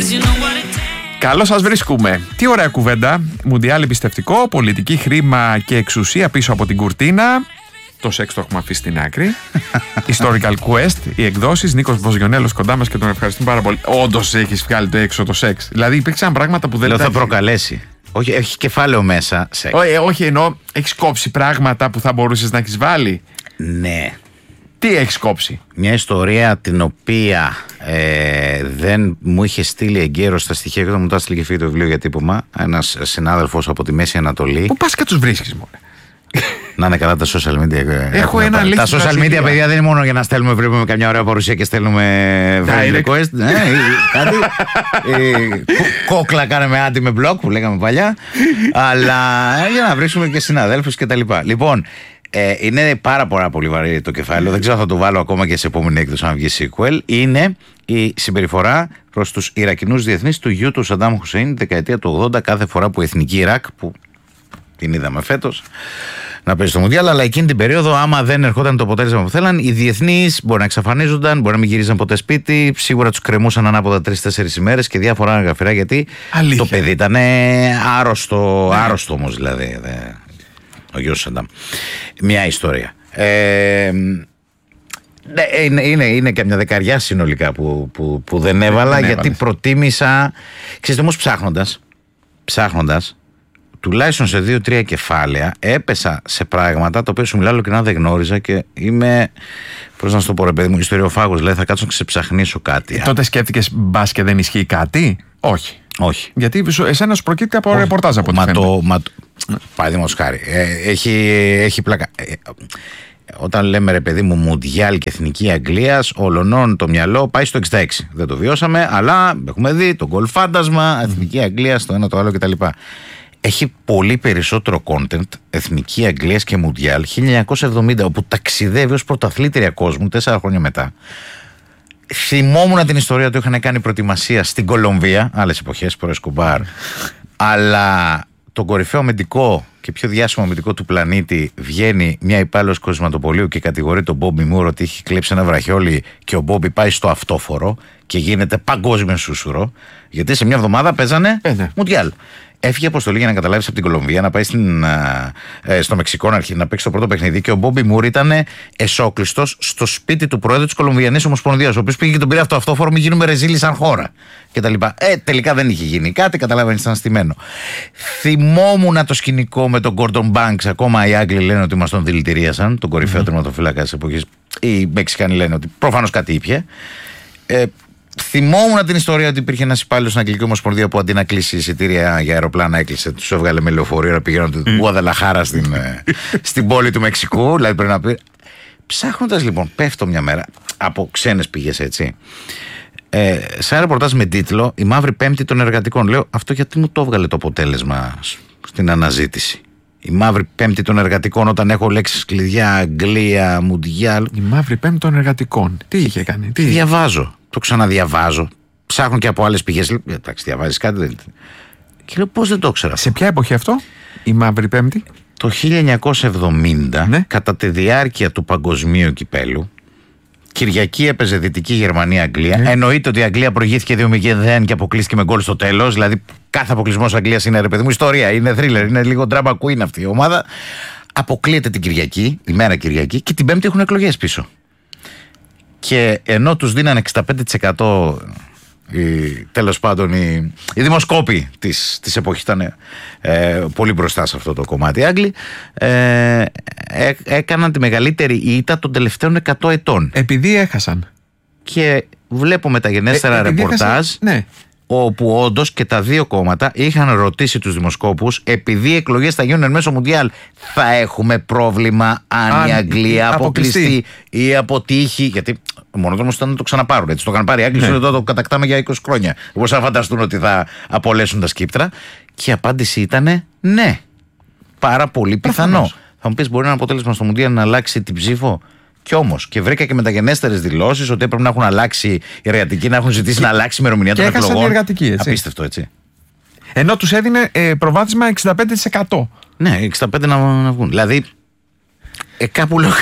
Καλώς σας βρίσκουμε. Τι ωραία κουβέντα. Μουντιάλ εμπιστευτικό, πολιτική, χρήμα και εξουσία πίσω από την κουρτίνα. Το σεξ το έχουμε αφήσει στην άκρη. Historical Quest, οι εκδόσεις. Νίκος Βοζιονέλος κοντά μας και τον ευχαριστούμε πάρα πολύ. Όντως έχεις βγάλει το έξω το σεξ. Δηλαδή υπήρξαν πράγματα που δεν θα προκαλέσει. Όχι, έχει κεφάλαιο μέσα. Σεξ. Όχι, εννοώ έχεις κόψει πράγματα που θα μπορούσες να έχεις βάλει. Ναι. Τι έχεις κόψει? Μια ιστορία την οποία δεν μου είχε στείλει εγκαίρος στα στοιχεία και όταν μου το έστειλε και φύγει το βιβλίο για τύπωμα ένας συνάδελφος από τη Μέση Ανατολή. Πού πας και τους βρίσκεις μόνο? Να είναι καλά τα social media. Έχω ένα link. Τα social media, παιδιά, δεν είναι μόνο για να στέλνουμε, βλέπουμε καμιά ωραία παρουσία και στέλνουμε request. Κάτι. Κόκλα κάναμε άντι με blog που λέγαμε παλιά. Αλλά για να βρίσκουμε και συναδέλφους κτλ. Λοιπόν, είναι πάρα πολύ βαρύ το κεφάλαιο. Δεν ξέρω αν θα το βάλω ακόμα και σε επόμενη έκδοση αν βγει sequel. Είναι η συμπεριφορά προς τους Ιρακινούς διεθνείς του γιου του Σαντάμ Χουσέιν δεκαετία του 80, κάθε φορά που η Εθνική Ιράκ, που την είδαμε φέτος να παίζει στο Μουντιάλ, αλλά εκείνη την περίοδο, άμα δεν ερχόταν το αποτέλεσμα που θέλαν, οι διεθνείς μπορεί να εξαφανίζονταν, μπορεί να μην γυρίζαν ποτέ σπίτι, σίγουρα τους κρεμούσαν ανάποδα 3-4 ημέρες και διάφορα άλλα γραφειρά, γιατί το παιδί ήταν άρρωστο όμως, δηλαδή. Ο γιος Σαντάμ. Μια ιστορία. Είναι και μια δεκαριά συνολικά που δεν έβαλα, γιατί προτίμησα. Ξέρετε, όμως ψάχνοντας τουλάχιστον σε 2-3 κεφάλαια έπεσα σε πράγματα τα οποία σου μιλάω και να δεν γνώριζα και είμαι, πώς να σου το πω ρε παιδί μου, ιστοριοφάγος, δηλαδή θα κάτσω να ξεψαχνίσω κάτι. Τότε σκέφτηκες μπας και δεν ισχύει κάτι? Όχι. Γιατί εσένα σου προκύπτει από ρεπορτάζ από ό,τι φαίνεται. Παραδείγματος χάρη. Έχει πλάκα. Όταν λέμε ρε παιδί μου Μουντιάλ και Εθνική Αγγλίας, ολονών το μυαλό πάει στο 66. Δεν το βιώσαμε, αλλά έχουμε δει το γκολ φάντασμα, Εθνική Αγγλίας, το ένα το άλλο κτλ. Έχει πολύ περισσότερο content Εθνική Αγγλίας και Μουντιάλ 1970, όπου ταξιδεύει ως πρωταθλήτρια κόσμου 4 χρόνια μετά. Θυμόμουν την ιστορία του, είχαν κάνει προετοιμασία στην Κολομβία, άλλες εποχές, προ Εσκομπάρ, αλλά τον κορυφαίο αμυντικό και πιο διάσημο αμυντικό του πλανήτη βγαίνει μια υπάλληλος κοσματοπολίου και κατηγορεί τον Μπόμπι Μουρ ότι έχει κλέψει ένα βραχιόλι και ο Μπόμπι πάει στο αυτόφορο και γίνεται παγκόσμιο σούσουρο, γιατί σε μια εβδομάδα παίζανε Μουντιάλ. Έφυγε αποστολή για να καταλάβει από την Κολομβία, να πάει στο Μεξικό να παίξει το πρώτο παιχνίδι και ο Μπόμπι Μουρ ήταν εσόκλειστος στο σπίτι του πρόεδρου της Κολομβιανής Ομοσπονδίας, ο οποίος πήγε και τον πήρε αυτόφορο, μην γίνουμε ρεζίλοι σαν χώρα κτλ. Τελικά δεν είχε γίνει κάτι, καταλάβαινε, ήταν στημένο. Θυμόμουν το σκηνικό με τον Gordon Banks, ακόμα οι Άγγλοι λένε ότι μας τον δηλητηρίασαν, τον κορυφαίο τερματοφύλακα της εποχής. Οι Μεξικάνοι λένε ότι προφανώς κάτι ήπιε. Θυμόμουν την ιστορία ότι υπήρχε ένας υπάλληλος στην Αγγλική Ομοσπονδία που αντί να κλείσει εισιτήρια για αεροπλάνα έκλεισε, τους έβγαλε με λεωφορείο να πηγαίνουν του Γουαδαλαχάρα στην πόλη του Μεξικού. Δηλαδή πρέπει να πει. Ψάχνοντας λοιπόν, πέφτω μια μέρα από ξένες πηγές έτσι. Σε ένα ρεπορτάζ με τίτλο «Η Μαύρη Πέμπτη των Εργατικών». Λέω, αυτό γιατί μου το έβγαλε το αποτέλεσμα στην αναζήτηση? Η Μαύρη Πέμπτη των Εργατικών, όταν έχω λέξεις κλειδιά, Αγγλία, Μουντιάλ. Η Μαύρη Πέμπτη των Εργατικών. Τι είχε κάνει? Διαβάζω. Το ξαναδιαβάζω. Ψάχνω και από άλλες πηγές. Εντάξει, διαβάζεις κάτι. Και λέω, πώς δεν το ήξερα. Σε ποια εποχή αυτό, η Μαύρη Πέμπτη? Το 1970, ναι. Κατά τη διάρκεια του Παγκοσμίου Κυπέλου, Κυριακή έπαιζε Δυτική Γερμανία-Αγγλία. Ναι. Εννοείται ότι η Αγγλία προηγήθηκε 2-0 και αποκλείστηκε με γκολ στο τέλος. Δηλαδή, κάθε αποκλεισμός Αγγλίας είναι, ρε παιδί μου, ιστορία. Είναι thriller, είναι λίγο drama queen αυτή η ομάδα. Αποκλείεται την Κυριακή, ημέρα Κυριακή, και την Πέμπτη έχουν εκλογές πίσω. Και ενώ τους δίνανε 65%, τέλος πάντων οι δημοσκόποι της εποχής ήταν πολύ μπροστά σε αυτό το κομμάτι. Οι Άγγλοι έκαναν τη μεγαλύτερη ήττα των τελευταίων 100 ετών. Επειδή έχασαν. Και βλέπω μεταγενέστερα ρεπορτάζ, ναι, όπου όντως και τα δύο κόμματα είχαν ρωτήσει τους δημοσκόπους, επειδή οι εκλογές θα γίνουν εν μέσω Μουντιάλ, θα έχουμε πρόβλημα αν η Αγγλία αποκλειστεί ή αποτύχει? Γιατί ο μονοδρόμος ήταν να το ξαναπάρουν. Έτσι το είχαν πάρει οι Άγγλοι, ναι, το κατακτάμε για 20 χρόνια. Όπως θα φανταστούν ότι θα απολέσουν τα σκύπτρα. Και η απάντηση ήταν ναι. Πάρα πολύ πιθανό. Θα μου πεις, μπορεί ένα αποτέλεσμα στο Μουντιάλ να αλλάξει την ψήφο? Κι όμως, και βρήκα και μεταγενέστερες δηλώσεις ότι έπρεπε να έχουν αλλάξει οι εργατικοί, να έχουν ζητήσει να αλλάξει η ημερομηνία των εκλογών. Και εργατικοί, έτσι. Απίστευτο, έτσι. Ενώ τους έδινε προβάδισμα 65%. Ναι, 65% να βγουν. Δηλαδή, κάπου λέω.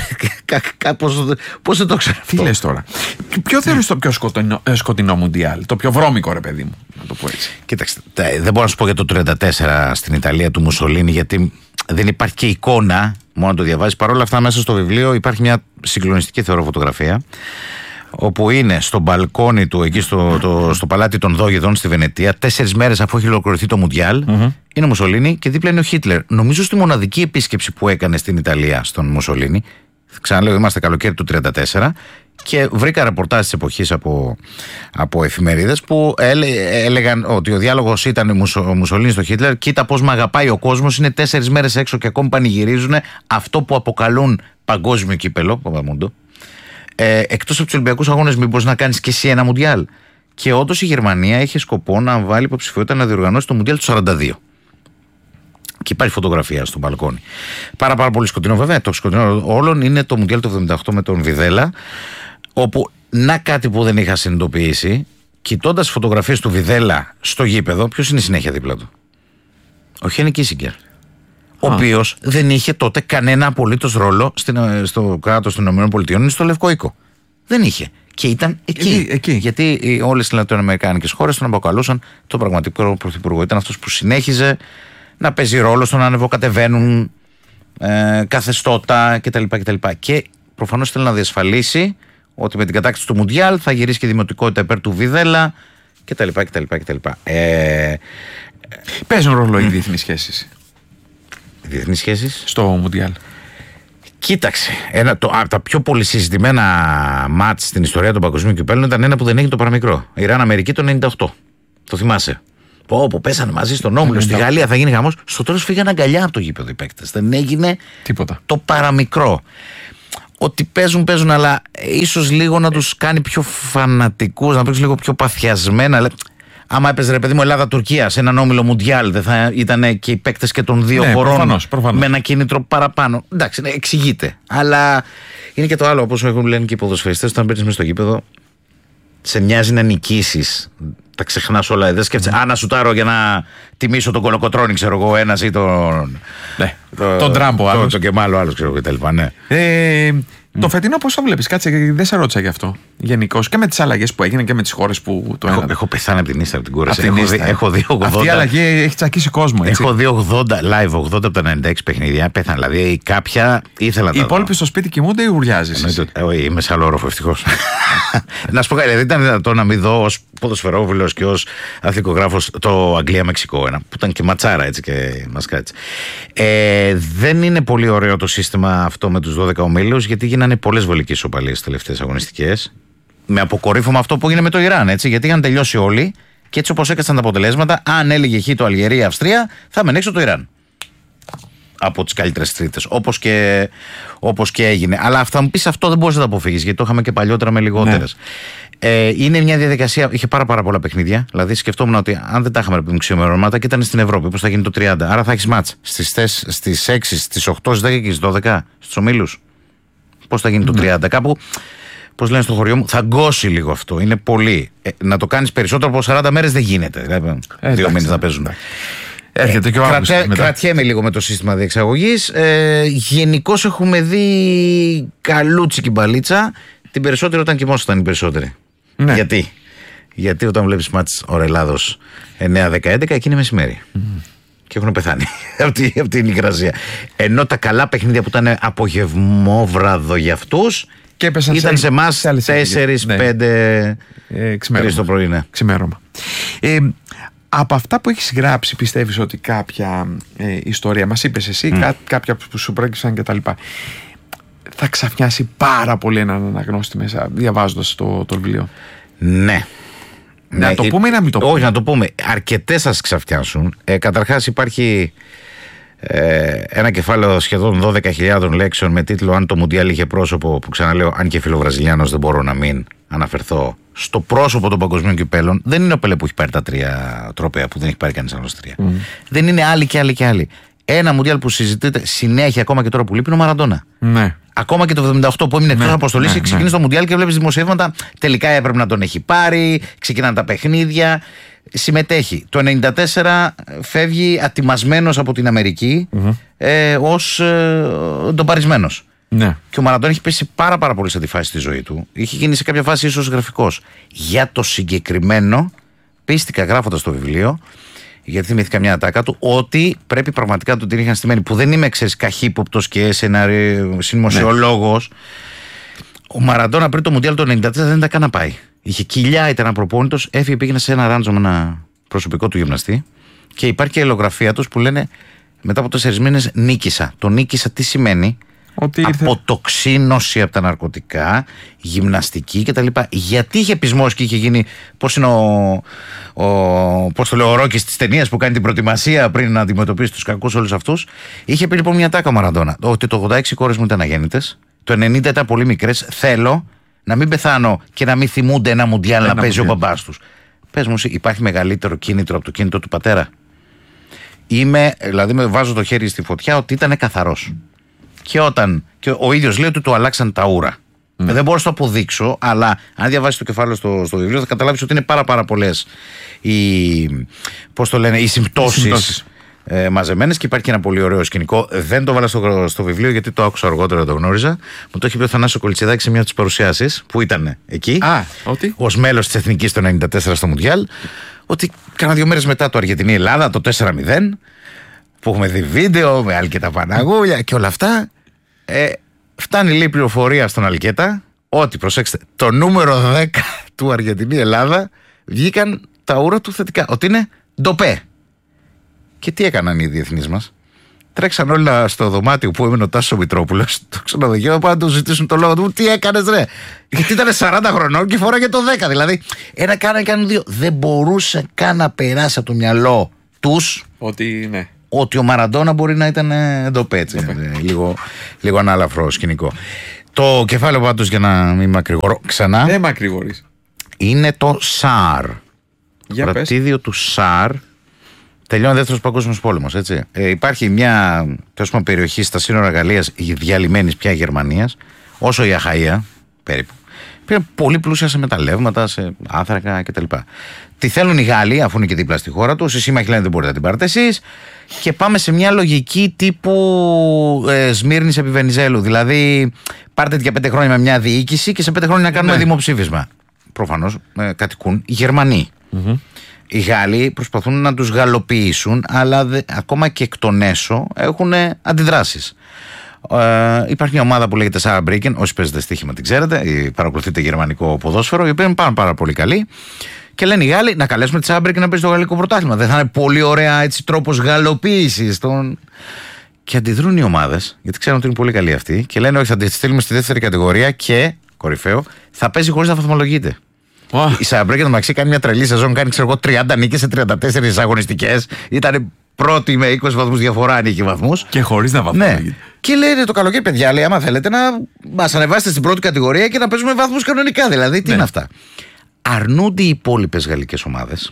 Πώς δεν το ξέρω αυτό. Τι λες τώρα? Ποιο θεωρείς το πιο σκοτεινό Μουντιάλ? Το πιο βρώμικο, ρε παιδί μου? να το πω έτσι. Κοίταξτε, δεν μπορώ να σου πω για το 1934 στην Ιταλία του Μουσολίνι, γιατί δεν υπάρχει και εικόνα, μόνο να το διαβάζεις. Παρ' όλα αυτά, μέσα στο βιβλίο υπάρχει μια συγκλονιστική, θεωρώ, φωτογραφία, όπου είναι στο μπαλκόνι του, εκεί στο παλάτι των Δόγεδων στη Βενετία, 4 μέρες αφού έχει ολοκληρωθεί το Μουντιάλ. Είναι ο Μουσολίνι και δίπλα είναι ο Χίτλερ. Νομίζω στη μοναδική επίσκεψη που έκανε στην Ιταλία στον Μουσολίνι. Ξαναλέω, είμαστε καλοκαίρι του 1934. Και βρήκα ρεπορτάζ της εποχής από εφημερίδες που έλεγαν ότι ο διάλογος ήταν ο Μουσολίνι στο Χίτλερ. Κοίτα πώς με αγαπάει ο κόσμος. Είναι 4 μέρες έξω και ακόμη πανηγυρίζουν αυτό που αποκαλούν παγκόσμιο κύπελο. Παπαμούντο. Εκτός από τους Ολυμπιακούς Αγώνες, μήπως να κάνεις και εσύ ένα Μουντιάλ. Και όντως η Γερμανία είχε σκοπό να βάλει υποψηφιότητα να διοργανώσει το Μουντιάλ του 1942. Και υπάρχει φωτογραφία στο μπαλκόνι. Πάρα πολύ σκοτεινό, βέβαια. Το σκοτεινό όλων είναι το Μουντιάλ του 1978 με τον Βιδέλα. Όπου να κάτι που δεν είχα συνειδητοποιήσει, κοιτώντας φωτογραφίες του Βιδέλα στο γήπεδο, ποιος είναι η συνέχεια δίπλα του? Ο Χένι Κίσιγκερ. Ο οποίος δεν είχε τότε κανένα απολύτως ρόλο στο κράτος των ΗΠΑ, είναι στο Λευκό Οίκο. Δεν είχε. Και ήταν εκεί. Γιατί όλες οι λατινοαμερικάνικες χώρες τον αποκαλούσαν τον πραγματικό πρωθυπουργό. Ήταν αυτός που συνέχιζε να παίζει ρόλο στο να ανεβοκατεβαίνουν καθεστώτα κτλ. Και προφανώς θέλει να διασφαλίσει ότι με την κατάκτηση του Μουντιάλ θα γυρίσει και η δημοτικότητα υπέρ του Βιδέλα κτλ. Παίζουν ρόλο οι διεθνείς σχέσεις. Διεθνείς σχέσεις στο Μουντιάλ. Κοίταξε, από τα πιο πολύ συζητημένα μάτς στην ιστορία των παγκοσμίων κυπέλλων ήταν ένα που δεν έγινε το παραμικρό. Ιράν-Αμερική το 98. Το θυμάσαι? Που πέσανε μαζί στον όμιλο, στη Γαλλία θα γίνει χαμός. Στο τέλος φύγανε αγκαλιά από το γήπεδο οι παίκτες. Δεν έγινε τίποτα. Το παραμικρό. Ότι παίζουν, αλλά ίσως λίγο να τους κάνει πιο φανατικούς, να παίξουν λίγο πιο παθιασμένα. Άμα έπαιζε, ρε παιδί μου, Ελλάδα-Τουρκία σε έναν όμιλο Μουντιάλ, δεν θα ήταν και οι παίκτες και των δύο χωρών προφανώς. Με ένα κίνητρο παραπάνω? Εντάξει, εξηγείται. Αλλά είναι και το άλλο, όπως έχουν λένε και οι ποδοσφαιριστές, όταν παίρνεις μες στο γήπεδο, σε μοιάζει να νικήσεις. Τα ξεχνάς όλα. Δεν σκέφτεσαι, να σουτάρω για να τιμήσω τον Κολοκοτρώνη, ξέρω εγώ, ένας ή τον. Ναι, τον Τράμπο, άλλος. Τον Κεμάλο, άλλος, ξέρω εγώ, κτλ. Ναι. Το φετινό πώς το βλέπεις? Κάτσε, δεν σε ρώτησα γι' αυτό. Γενικώς και με τις αλλαγές που έγιναν και με τις χώρες που το έγιναν. Έχω πεθάνει από την Ίστα, από την κούραση. Έχω 2,80. Αυτή η αλλαγή έχει τσακίσει κόσμο. Έτσι. Έχω 2,80 live, 80 από τα 96 παιχνίδια. Πέθανα. Δηλαδή κάποια ήθελα να τα. Οι υπόλοιποι στο σπίτι κοιμούνται ή ουρλιάζεις? Είμαι σε άλλο όροφο, ευτυχώς. Να σου πω κάτι, δηλαδή ήταν δυνατόν να μην δω ως ποδοσφαιρόβιλος και ως αθλητικογράφος το Αγγλία-Μεξικό, ένα που ήταν και ματσάρα έτσι και μας κάτσε. Δεν είναι πολύ ωραίο το σύστημα αυτό με τους 12 ομίλους, γιατί γίνανε πολλές βολικές ισοπαλίες στις τελευταίες αγωνιστικές. Με αποκορύφωμα αυτό που έγινε με το Ιράν, έτσι, γιατί είχαν τελειώσει όλοι και έτσι όπως έκατσαν τα αποτελέσματα, αν έλεγε χ το Αλγερία-Αυστρία, θα μεν έξω το Ιράν. Από τις καλύτερες τρίτες, όπως και έγινε. Αλλά θα μου πεις, αυτό δεν μπορείς να το αποφύγεις, γιατί το είχαμε και παλιότερα με λιγότερες. Ναι. Είναι μια διαδικασία, είχε πάρα πολλά παιχνίδια. Δηλαδή σκεφτόμουν ότι αν δεν τα είχαμε από ξημερώματα και ήταν στην Ευρώπη, πώς θα γίνει το 30. Άρα θα έχεις μάτς στις 6, στις 8, στις 10 και στις 12 στους ομίλους. Πώς θα γίνει το 30, κάπου. Πώς λένε στο χωριό μου, θα γκώσει λίγο αυτό. Είναι πολύ. Να το κάνεις περισσότερο από 40 μέρες δεν γίνεται. Δηλαδή, 2 μήνες θα παίζουν. Έρχεται και ο κρατιέμαι λίγο με το σύστημα διεξαγωγής. Γενικώς έχουμε δει καλούτσικη μπαλίτσα. Την περισσότερη όταν κοιμόσασταν οι περισσότεροι. Ναι. Γιατί όταν βλέπεις μάτς Ορελάδος 9-10-11, εκεί είναι μεσημέρι. Και έχουν πεθάνει από την υγρασία. Ενώ τα καλά παιχνίδια που ήταν απογευμόβραδο για αυτούς ήταν σε εμάς 4-5 το πρωί. Ναι. Ξημέρωμα. Από αυτά που έχεις γράψει, πιστεύεις ότι κάποια ιστορία, μας είπες εσύ, κάποια που σου προέκυψαν κτλ., θα ξαφνιάσει πάρα πολύ έναν αναγνώστη μέσα διαβάζοντας το βιβλίο? Ναι. Να το πούμε ή να μην το πούμε? Όχι, να το πούμε. Αρκετές σας ξαφνιάσουν. Καταρχάς υπάρχει ένα κεφάλαιο σχεδόν 12.000 λέξεων με τίτλο «Αν το Μουντιάλ είχε πρόσωπο», που ξαναλέω, αν και φιλοβραζιλιάνος δεν μπορώ να μην αναφερθώ στο πρόσωπο των παγκοσμίων κυπέλων. Δεν είναι ο Πελέ που έχει πάρει τα 3 τρόπαια που δεν έχει πάρει κανείς άλλος 3. Δεν είναι άλλοι και άλλοι. Ένα Μουντιάλ που συζητείται συνέχεια, ακόμα και τώρα που λείπει, είναι ο Μαραντόνα. Ναι. Ακόμα και το 1978 που έμεινε εκτός αποστολής και ξεκίνησε το Μουντιάλ και βλέπεις δημοσιεύματα. Τελικά έπρεπε να τον έχει πάρει, ξεκινάνε τα παιχνίδια. Συμμετέχει. Το 1994 φεύγει ατιμασμένος από την Αμερική ως ντομπαρισμένος. Ναι. Και ο Μαραντόνα έχει πέσει πάρα πολύ σε τη φάση στη ζωή του. Είχε γίνει σε κάποια φάση ίσως γραφικός. Για το συγκεκριμένο πίστηκα γράφοντας το βιβλίο, γιατί θυμήθηκα μια ατάκα του, ότι πρέπει πραγματικά να την είχαν στημένη. Που δεν είμαι, ξέρεις, καχύποπτος και συνωμοσιολόγος. Ο Μαραντόνα πριν το Μουντιάλ το 1994 δεν ήταν καν να πάει. Είχε κοιλιά, ήταν απροπόνητος, έφυγε, πήγαινε σε ένα ράντζο με ένα προσωπικό του γυμναστή. Και υπάρχει και η ελλογραφία τους που λένε μετά από 4 μήνες νίκησα. Το νίκησα τι σημαίνει? Ότι αποτοξίνωση από τα ναρκωτικά, γυμναστική κτλ. Γιατί είχε πεισμός και είχε γίνει, πώς είναι ο Ρόκης της ταινίας που κάνει την προετοιμασία πριν να αντιμετωπίσει τους κακούς όλους αυτούς. Είχε πει λοιπόν μια τάκα ο Μαραντόνα, ότι το 86 οι κόρες μου ήταν αγέννητες, το 90 ήταν πολύ μικρές, θέλω να μην πεθάνω και να μην θυμούνται ένα Μουντιάλ να παίζει ο μπαμπάς τους. Πες μου, υπάρχει μεγαλύτερο κίνητρο από το κίνητρο του πατέρα? Δηλαδή βάζω το χέρι στη φωτιά ότι ήταν καθαρός. Και ο ίδιος λέει ότι του αλλάξαν τα ούρα. Δεν μπορώ να το αποδείξω, αλλά αν διαβάσεις το κεφάλαιο στο βιβλίο θα καταλάβεις ότι είναι πάρα πολλές οι συμπτώσεις μαζεμένες, και υπάρχει και ένα πολύ ωραίο σκηνικό. Δεν το βάλα στο βιβλίο γιατί το άκουσα αργότερα, το γνώριζα. Μου το έχει πει ο Θανάσης Κολτσιδάκης σε μια από τις παρουσιάσεις που ήταν εκεί, ως μέλος της Εθνικής το 1994 στο Μουντιάλ, ότι κάνα 2 μέρες μετά το Αργεντινή-Ελλάδα, το 4-0, που έχουμε δει βίντεο με Αλκέτα Παναγούλια και όλα αυτά, φτάνει λέει πληροφορία στον Αλκέτα ότι, προσέξτε, το νούμερο 10 του Αργεντινή-Ελλάδα βγήκαν τα ούρα του θετικά, ότι είναι ντοπέ. Και τι έκαναν οι διεθνείς μας? Τρέξαν όλα στο δωμάτιο που έμεινε ο Τάσος ο Μητρόπουλος, το ξενοδοχείο, πάνω να του ζητήσουν το λόγο του. Τι έκανες ρε? Γιατί ήταν 40 χρονών και φοράγε το 10. Δηλαδή, ένα κάνανε 2. Δεν μπορούσε καν να περάσει από το μυαλό τους ότι ο Μαραντόνα μπορεί να ήταν ντοπέ. Λίγο ανάλαφρο σκηνικό. Το κεφάλαιο πάντως, για να μην μακρηγορώ ξανά. Δεν μακρηγορείς. Είναι το ΣΑΡ. Το κρατήδιο του ΣΑΡ. Τελειώνει ο Δεύτερος Παγκόσμιος Πόλεμος, έτσι. Υπάρχει μια περιοχή στα σύνορα Γαλλίας, διαλυμένης πια Γερμανίας, όσο η Αχαΐα, περίπου. Είναι πολύ πλούσια σε μεταλλεύματα, σε άνθρακα κτλ. Τι θέλουν οι Γάλλοι, αφού είναι και δίπλα στη χώρα τους, οι σύμμαχοι λένε δεν μπορείτε να την πάρετε εσείς, και πάμε σε μια λογική τύπου Σμύρνης επί Βενιζέλου. Δηλαδή, πάρτε για 5 χρόνια με μια διοίκηση και σε 5 χρόνια να κάνουμε δημοψήφισμα. Προφανώς κατοικούν οι Γερμανοί. Οι Γάλλοι προσπαθούν να τους γαλλοποιήσουν, αλλά ακόμα και εκ των έσω έχουν αντιδράσεις. Υπάρχει μια ομάδα που λέγεται Saarbrücken, όσοι παίζετε στοίχημα την ξέρετε, παρακολουθείτε γερμανικό ποδόσφαιρο, οι οποίοι είναι πάρα πολύ καλοί. Και λένε οι Γάλλοι να καλέσουμε τη Saarbrücken να παίζει το γαλλικό πρωτάθλημα. Δεν θα είναι πολύ ωραία έτσι τρόπος γαλλοποίησης των. Και αντιδρούν οι ομάδες, γιατί ξέρουν ότι είναι πολύ καλοί αυτοί, και λένε όχι, θα τη στείλουμε στη δεύτερη κατηγορία και, κορυφαίο, θα παίζει χωρίς να βαθμολογείται. Η Saarbrücken το Μαξί κάνει μια τρελή σεζόν, κάνει 30 νίκες σε 34 αγωνιστικές. Ήταν πρώτη με 20 βαθμούς διαφορά, νίκη βαθμούς. Και χωρίς να βαθμολογείται. Ναι. Και λέει το καλοκαίρι, παιδιά, λέει, άμα θέλετε να μας ανεβάσετε στην πρώτη κατηγορία και να παίζουμε βαθμούς κανονικά. Δηλαδή, τι είναι αυτά? Αρνούνται οι υπόλοιπες γαλλικές ομάδες.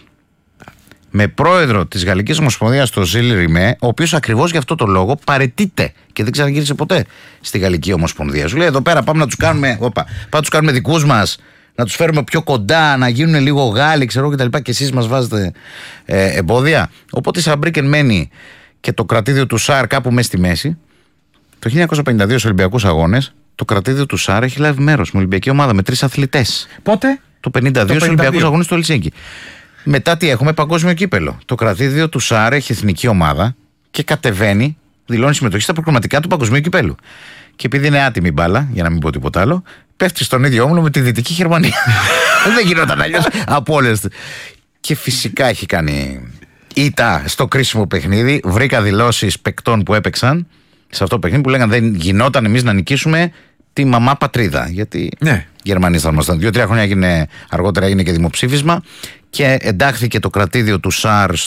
Με πρόεδρο της Γαλλικής Ομοσπονδίας, τον Ζιλ Ριμέ, ο οποίος ακριβώς γι' αυτό το λόγο παραιτείται και δεν ξαναγύρισε ποτέ στη Γαλλική Ομοσπονδία. Σου λέει εδώ πέρα πάμε να τους κάνουμε δικούς μας, να τους φέρουμε πιο κοντά, να γίνουν λίγο Γάλλοι, ξέρω κτλ. Και εσείς μας βάζετε εμπόδια. Οπότε η Saarbrücken μένει και το κρατήδιο του ΣΑΡ κάπου μέσα στη μέση. Το 1952 στους Ολυμπιακούς Αγώνες, το κρατήδιο του ΣΑΡ έχει λάβει μέρος με Ολυμπιακή ομάδα με 3 αθλητές. Πότε? Το 52 στους Ολυμπιακούς Αγώνες στο Ελσίνκι. Μετά τι έχουμε? Παγκόσμιο κύπελο. Το κρατήδιο του ΣΑΡ έχει εθνική ομάδα και κατεβαίνει, δηλώνει συμμετοχή στα προκριματικά του Παγκοσμίου Κυπέλου. Και επειδή είναι άτιμη μπάλα, για να μην πω τίποτα άλλο, πέφτει στον ίδιο όμιλο με τη Δυτική Γερμανία. Δεν γινόταν αλλιώς από όλες. Και φυσικά έχει κάνει ήττα στο κρίσιμο παιχνίδι. Βρήκα δηλώσεις παικτών που έπαιξαν σε αυτό το παιχνίδι που λέγανε δεν γινόταν εμείς να νικήσουμε τη μαμά πατρίδα. Γιατί οι Γερμανοί θα ήμασταν. 2-3 χρόνια αργότερα έγινε και δημοψήφισμα και εντάχθηκε το κρατήδιο του ΣΑΡ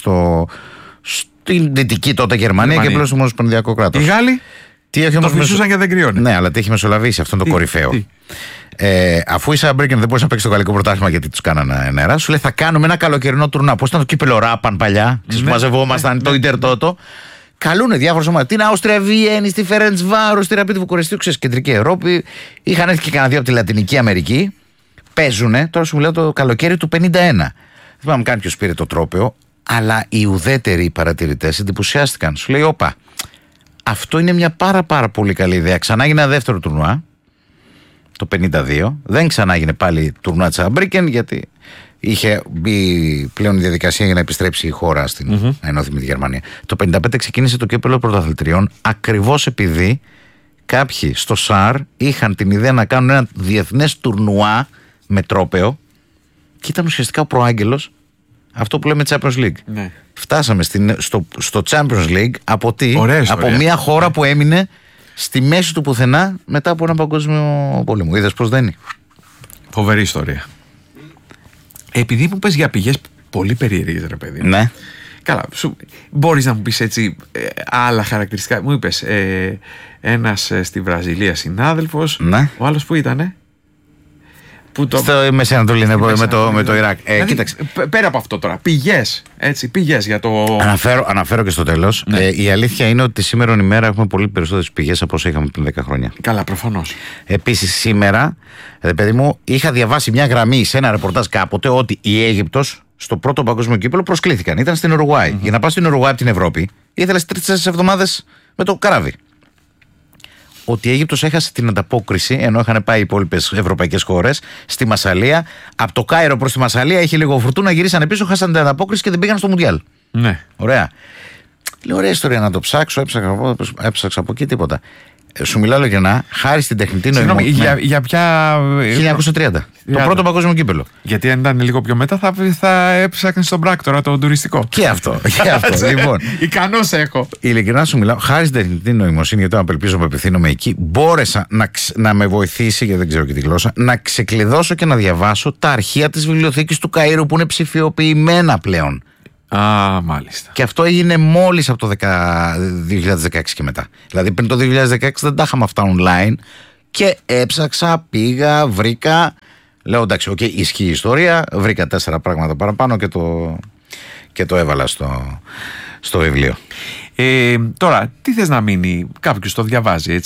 στην δυτική τότε Γερμανία και πλέον στο Ομοσπονδιακό κράτος. Οι Γάλλοι το φυσούσαν και δεν κρυώνει. Ναι, αλλά τι έχει μεσολαβήσει, αυτό είναι το κορυφαίο. Αφού η Saarbrücken δεν μπορούσε να παίξει το γαλλικό πρωτάθλημα γιατί τους κάνανε νερά, σου λέει θα κάνουμε ένα καλοκαιρινό τουρνά. Πώς ήταν το κύπελο Ράπαν παλιά, μαζευόμασταν το Ιντερτότο. Καλούνε διάφορες ομάδες. Την Αύστρια Βιέννη, στη Φερεντσβάρος, στη Ραπίδη Βουκουρεστίου, ξέρεις, κεντρική Ευρώπη. Είχαν έρθει και κανένα δύο από τη Λατινική Αμερική. Παίζουνε, τώρα σου μιλάω το καλοκαίρι του 51. Δεν θυμάμαι καν ποιος πήρε το τρόπαιο, αλλά οι ουδέτεροι παρατηρητές εντυπωσιάστηκαν. Σου λέει, όπα, αυτό είναι μια πάρα πολύ καλή ιδέα. Ξανά έγινε ένα δεύτερο τουρνουά, το 52. Δεν ξανά έγινε πάλι τουρνουά της Saarbrücken, γιατί είχε μπει πλέον η διαδικασία για να επιστρέψει η χώρα στην ενώθη με τη Γερμανία. Το 1955 ξεκίνησε το κύπελλο πρωταθλητριών ακριβώς επειδή κάποιοι στο ΣΑΡ είχαν την ιδέα να κάνουν ένα διεθνές τουρνουά με τρόπαιο και ήταν ουσιαστικά ο προάγγελος αυτό που λέμε Champions League. Ναι. Φτάσαμε στο Champions League από τι? Από μια χώρα που έμεινε στη μέση του πουθενά μετά από ένα παγκόσμιο πόλεμο. Είδες πως δεν είναι? Φοβερή ιστορία. Επειδή μου πες για πηγές πολύ περίεργες, ρε παιδί. Ναι. Καλά, μπορείς να μου πεις έτσι άλλα χαρακτηριστικά? Μου είπες ένας στη Βραζιλία συνάδελφος. Ναι. Ο άλλος που ήτανε? Στο Μέση Ανατολή, με το Ιράκ. Δηλαδή, Κοίταξε. Πέρα από αυτό τώρα, πηγές για το... Αναφέρω και στο τέλος. Ναι. Η αλήθεια είναι ότι σήμερα ημέρα έχουμε πολύ περισσότερες πηγές από όσο είχαμε πριν 10 χρόνια. Καλά, προφανώς. Επίσης σήμερα, παιδί μου, είχα διαβάσει μια γραμμή σε ένα ρεπορτάζ κάποτε ότι η Αίγυπτος στο πρώτο παγκόσμιο κύπελλο προσκλήθηκαν. Ήταν στην Ουρουγουάη. Για να πας στην Ουρουγουάη από την Ευρώπη, ήθελες 3-4 εβδομάδες με το καράβι. Ότι η Αίγυπτος έχασε την ανταπόκριση, ενώ είχαν πάει οι υπόλοιπες ευρωπαϊκές χώρες, στη Μασσαλία. Από το Κάιρο προς τη Μασσαλία είχε λίγο φουρτούνα, γυρίσανε πίσω, χάσανε την ανταπόκριση και δεν πήγαν στο Μουντιάλ. Ναι. Ωραία. Λέω, ωραία ιστορία να το ψάξω, έψαξα από εκεί τίποτα. Σου μιλάω ειλικρινά, χάρη στην τεχνητή νοημοσύνη. Για ποια. 1930. Το πρώτο παγκόσμιο κύπελλο. Γιατί αν ήταν λίγο πιο μετά θα έψαχνε στον πράκτορα το τουριστικό. Και αυτό. Λοιπόν. Ικανός έχω. Ειλικρινά σου μιλάω, χάρη στην τεχνητή νοημοσύνη, γιατί απελπίζω να απευθύνομαι εκεί, μπόρεσα να με βοηθήσει, γιατί δεν ξέρω και τη γλώσσα, να ξεκλειδώσω και να διαβάσω τα αρχεία της βιβλιοθήκης του Καΐρου που είναι ψηφιοποιημένα πλέον. Α, μάλιστα. Και αυτό έγινε μόλις από το 2016 και μετά. Δηλαδή πριν το 2016 δεν τα είχαμε αυτά online και έψαξα, πήγα, βρήκα. Λέω εντάξει, ισχύει η ιστορία. Βρήκα 4 πράγματα παραπάνω και το έβαλα στο βιβλίο. Τώρα, τι θες να μείνει? Κάποιος το διαβάζει, έτσι.